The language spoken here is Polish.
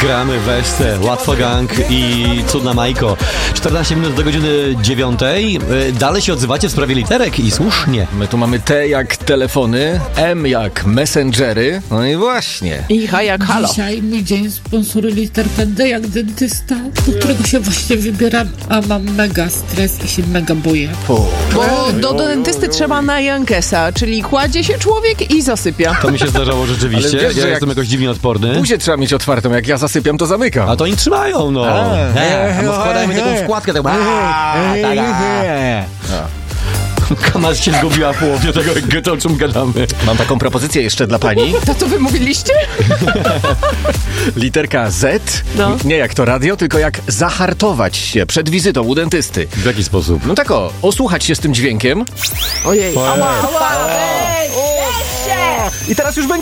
Gramy wersę, Łatwo Gang i Cudna Majko. 14 minut do godziny 9. Dalej się odzywacie w sprawie literek i słusznie. My tu mamy T jak telefony, M jak messengery, no i właśnie. I H jak halo. Dzisiaj mój dzień sponsoruje literkę D jak dentysta, do którego się właśnie wybieram, a mam mega stres i się mega boję. Bo do dentysty trzeba na Jankesa, czyli kładzie się człowiek i zasypia. To mi się zdarzało rzeczywiście. Ale wiesz, że Ja jak jestem jakoś dziwnie odporny. Buzię trzeba mieć otwartą, jak ja zasypiam, to zamykam. A to oni trzymają, no. No wkładajmy taką wkładkę. Kamas się zgubiła w połowie tego, o czym gadamy. Mam taką propozycję jeszcze dla pani. To co wy mówiliście? Literka Z, No. nie jak to radio, tylko jak zahartować się przed wizytą u dentysty. W jaki sposób? No tak osłuchać się z tym dźwiękiem Ojej. i teraz już będzie